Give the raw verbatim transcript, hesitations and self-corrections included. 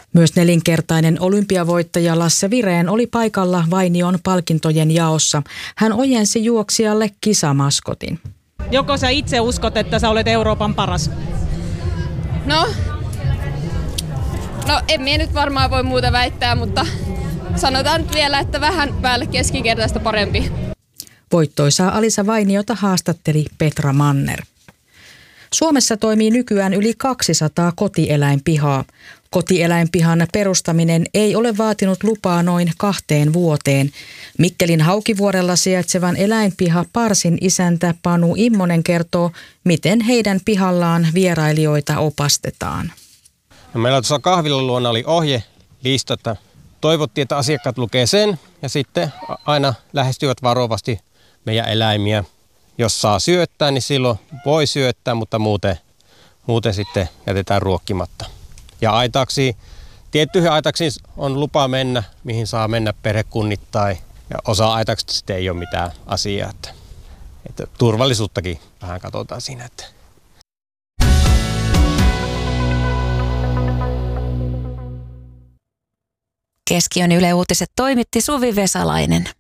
Myös nelinkertainen olympiavoittaja Lasse Virén oli paikalla Vainion palkintojen jaossa. Hän ojensi juoksijalle kisamaskotin. Joko sä itse uskot, että sä olet Euroopan paras? No, no en minä nyt varmaan voi muuta väittää, mutta sanotaan nyt vielä, että vähän päälle keskinkertaista parempi. Voittoisaa Alisa Vainiota haastatteli Petra Manner. Suomessa toimii nykyään yli kaksisataa kotieläinpihaa. Kotieläinpihan perustaminen ei ole vaatinut lupaa noin kahteen vuoteen. Mikkelin Haukivuorella sijaitsevan eläinpiha Parsin isäntä Panu Immonen kertoo, miten heidän pihallaan vierailijoita opastetaan. No, meillä tuossa kahvilan luona oli ohje lista, että toivottiin, että asiakkaat lukee sen ja sitten aina lähestyvät varovasti meidän eläimiä. Jos saa syöttää, niin silloin voi syöttää, mutta muuten, muuten sitten jätetään ruokkimatta. Ja aitaksiin, tiettyihin aitaksiin on lupa mennä, mihin saa mennä perhekunnittain. Ja osa aitaksista sitten ei ole mitään asiaa. Että, että turvallisuuttakin vähän katsotaan siinä. Että. Keskiön Yle Uutiset toimitti Suvi Vesalainen.